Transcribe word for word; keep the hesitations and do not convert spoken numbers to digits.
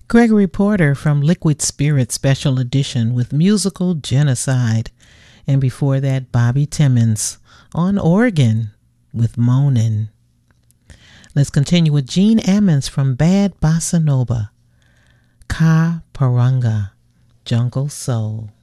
Gregory Porter from Liquid Spirit Special Edition with Musical Genocide. And before that, Bobby Timmons on organ with Moanin'. Let's continue with Gene Ammons from Bad Bossa Nova, Ka Paranga, Jungle Soul.